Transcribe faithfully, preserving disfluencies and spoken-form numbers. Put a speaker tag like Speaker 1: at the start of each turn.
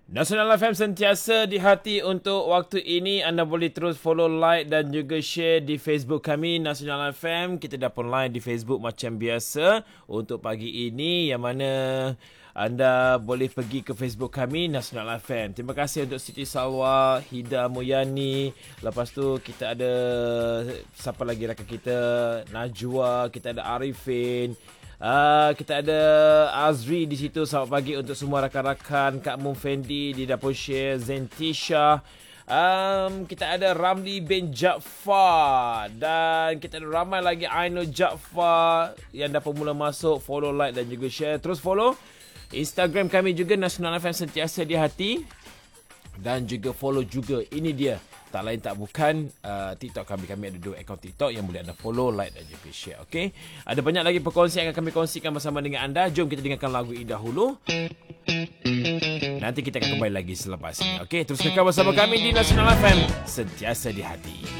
Speaker 1: Nasional F M sentiasa di hati untuk waktu ini. Anda boleh terus follow, like dan juga share di Facebook kami Nasional F M. Kita dah pun live di Facebook macam biasa untuk pagi ini, yang mana anda boleh pergi ke Facebook kami Nasional F M. Terima kasih untuk Siti Salwa, Hida Moyani. Lepas tu kita ada siapa lagi rakan kita, Najwa, kita ada Arifin. Uh, kita ada Azri di situ. Selamat pagi untuk semua rakan-rakan. Kak Mum Fendi di dapur share, Zentisha. Um, kita ada Ramli bin Jaafar. Dan kita ada ramai lagi Aino Jaafar yang dapat mula masuk. Follow, like dan juga share. Terus follow Instagram kami juga Nasional F M sentiasa di hati. Dan juga follow juga, ini dia, tak lain tak bukan uh, TikTok kami. Kami ada dua akaun TikTok yang boleh anda follow, like dan juga share. Okay? Ada banyak lagi perkongsian yang akan kami kongsikan bersama dengan anda. Jom kita dengarkan lagu ini dahulu. Nanti kita akan kembali lagi selepas ini. Okay? Terus kekal bersama kami di Nasional F M sentiasa di hati.